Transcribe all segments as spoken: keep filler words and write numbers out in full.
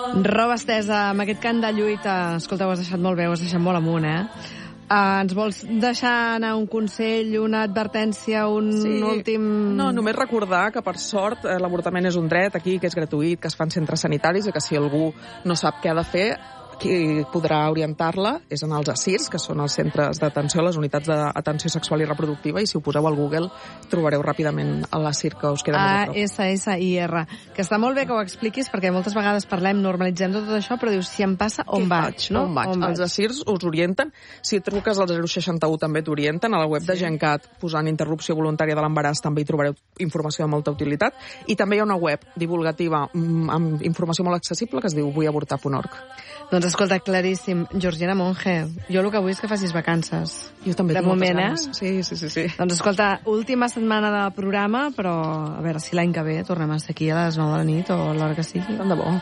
Roba estesa, amb aquest cant de lluita. Escolta, ho has deixat molt bé, ho has deixat molt amunt, eh? Uh, ens vols deixar anar un consell, una advertència, un sí. últim... No, només recordar que, per sort, l'avortament és un dret aquí, que és gratuït, que es fa en centres sanitaris i que si algú no sap què ha de fer, qui podrà orientar-la és en els A S I R S, que són els centres d'atenció, les unitats d'atenció sexual i reproductiva, i si ho poseu al Google trobareu ràpidament l'A S I R que us queda més a prop. A S S I R, que està molt bé que ho expliquis, perquè moltes vegades parlem, normalitzem tot això, però dius, si em passa, on vaig? No? On vaig? On els A S I R S us orienten. Si truques al zero seixanta u també t'orienten. A la web sí. de Gencat, posant interrupció voluntària de l'embaràs, també hi trobareu informació de molta utilitat. I també hi ha una web divulgativa amb informació molt accessible que es diu vull avortar punt org. Doncs escolta, claríssim. Georgina Monge, jo el que vull és que facis vacances. Jo també de tinc moment, moltes ganes. Eh? Sí, sí, sí, sí. Doncs escolta, última setmana de programa, però a veure si l'any que ve tornem a estar aquí a les nou de la nit o a l'hora que sigui. Tant de bo.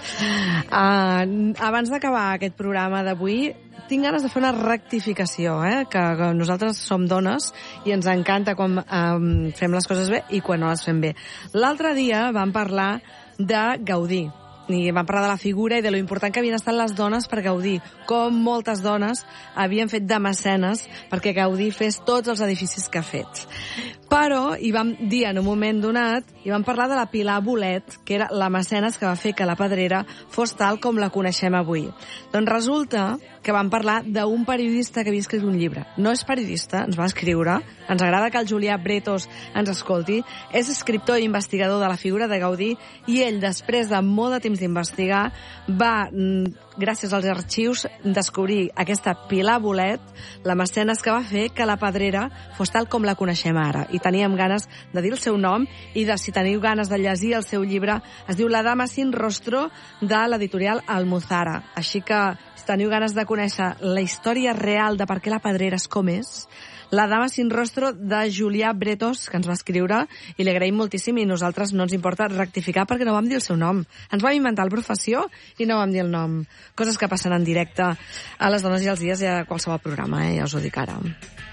Uh, abans d'acabar aquest programa d'avui, tinc ganes de fer una rectificació, eh? que, que nosaltres som dones i ens encanta quan um, fem les coses bé i quan no les fem bé. L'altre dia vam parlar de Gaudí, i vam parlar de la figura i de lo important que havien estat les dones per Gaudí, com moltes dones havien fet de mecenes perquè Gaudí fes tots els edificis que ha fet. Però hi vam dir en un moment donat, i vam parlar de la Pilar Bolet, que era la mecenes que va fer que la Pedrera fos tal com la coneixem avui. Doncs resulta que vam parlar d'un periodista que havia escrit un llibre. No és periodista, ens va escriure, ens agrada que el Julià Bretos ens escolti, és escriptor i investigador de la figura de Gaudí, i ell, després de molt de temps d'investigar, va, gràcies als arxius, descobrir aquesta Pilar Bolet, la mecenes que va fer que la Pedrera fos tal com la coneixem ara. I teníem ganes de dir el seu nom i de, si teniu ganes de llegir el seu llibre, es diu La dama sin rostro, de l'editorial Almuzara. Així que, si teniu ganes de conèixer la història real de per què la Pedrera és com és, La dama sin rostro, de Julià Bretos, que ens va escriure, i li agraïm moltíssim, i nosaltres no ens importa rectificar perquè no vam dir el seu nom. Ens vam inventar la professió i no vam dir el nom. Coses que passen en directe a Les dones i els dies i a qualsevol programa, eh? Ja us ho dic ara.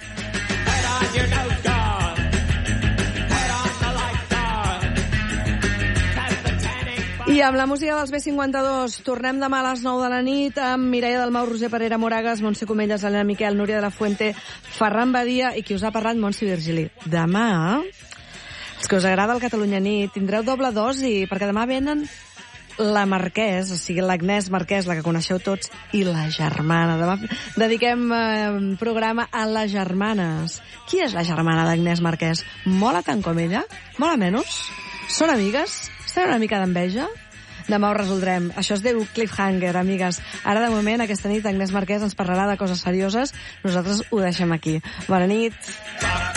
I amb la música dels B cinquanta-dos tornem demà a les nou de la nit amb Mireia Dalmau, Roser Parera, Moragas, Montse Comelles, Helena Miquel, Núria de la Fuente, Ferran Badia i qui us ha parlat, Montse Virgili. Demà, els que us agrada el Catalunya Nit, tindreu doble dosi, perquè demà venen la Marquès, o sigui, l'Agnès Marquès, la que coneixeu tots, i la germana. Demà dediquem eh, programa a les germanes. Qui és la germana d'Agnès Marquès? Mola tant com ella? Mola menys? Són amigues? Estan una mica d'enveja? Demà ho resoldrem. Això es diu cliffhanger, amigues. Ara, de moment, aquesta nit, Agnès Marquès ens parlarà de coses serioses. Nosaltres ho deixem aquí. Bona nit.